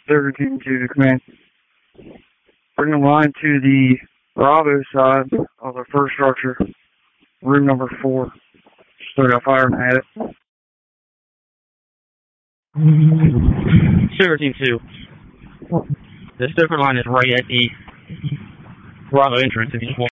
17-2 to command. Bring a line to the Bravo side of the first structure, room number 4. Still got fire at it. 17-2. The Stoker line is right at the Bravo entrance if you just want.